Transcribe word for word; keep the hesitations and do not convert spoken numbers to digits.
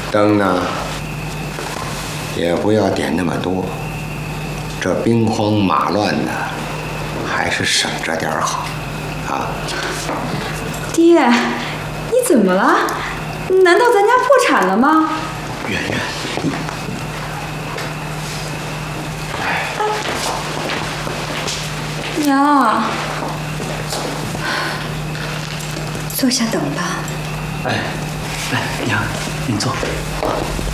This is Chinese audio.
灯呢，也不要点那么多，这兵荒马乱的，还是省着点好，啊。 爹，你怎么了？难道咱家破产了吗？ 圆圆， 娘，坐下等吧。 哎，来，娘，您坐。